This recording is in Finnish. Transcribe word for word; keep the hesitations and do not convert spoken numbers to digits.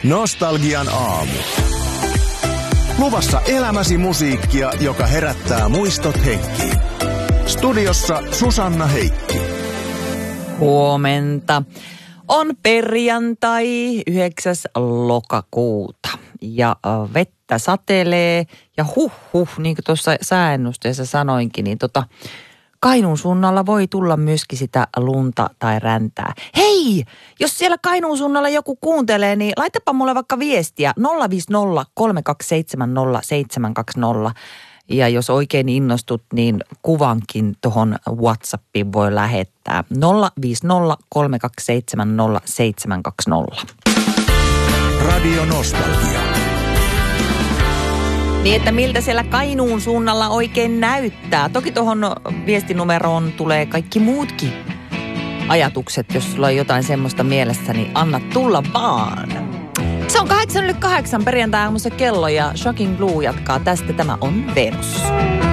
Nostalgian aamu. Luvassa elämäsi musiikkia, joka herättää muistot henkiin. Studiossa Susanna Heikki. Huomenta. On perjantai yhdeksäs lokakuuta ja vettä satelee ja huh huh, niin kuin tuossa sääennusteessa sanoinkin, niin tota Kainuun suunnalla voi tulla myöskin sitä lunta tai räntää. Hei, jos siellä Kainuun suunnalla joku kuuntelee, niin laitapa mulle vaikka viestiä nolla viisi nolla kolme kaksi seitsemän nolla seitsemän kaksi nolla. Ja jos oikein innostut, niin kuvankin tuohon WhatsAppiin voi lähettää nolla viisi nolla kolme kaksi seitsemän nolla seitsemän kaksi nolla. Radio Nostalgia. Niin, että miltä siellä Kainuun suunnalla oikein näyttää. Toki tuohon viestinumeroon tulee kaikki muutkin ajatukset. Jos sulla on jotain semmoista mielessä, niin anna tulla vaan. Se on kahdeksan yli kahdeksan perjantai-aamussa kello ja Shocking Blue jatkaa tästä. Tämä on Venus.